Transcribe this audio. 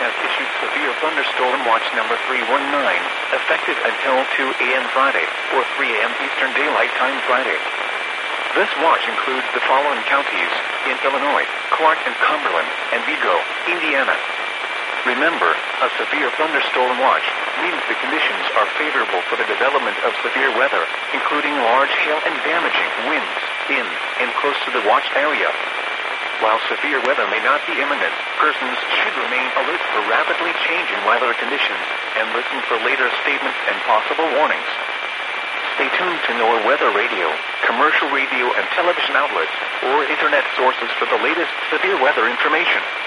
has issued severe thunderstorm watch number 319, effective until 2 a.m. Friday, or 3 a.m. Eastern Daylight Time Friday. This watch includes the following counties in Illinois: Clark and Cumberland, and Vigo, Indiana. Remember, a severe thunderstorm watch means the conditions are favorable for the development of severe weather, including large hail and damaging winds in and close to the watch area. While severe weather may not be imminent, persons should remain alert for rapidly changing weather conditions and listen for later statements and possible warnings. Stay tuned to NOAA Weather Radio, commercial radio and television outlets, or internet sources for the latest severe weather information.